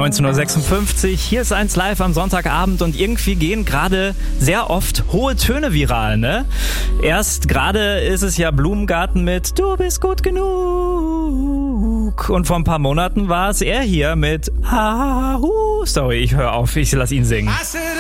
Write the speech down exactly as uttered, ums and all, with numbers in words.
neunzehn Uhr sechsundfünfzig. Hier ist eins live am Sonntagabend und irgendwie gehen gerade sehr oft hohe Töne viral, ne? Erst gerade ist es ja Blumengarten mit Du bist gut genug. Und vor ein paar Monaten war es er hier mit Ah, uh, sorry, ich höre auf, ich lass ihn singen.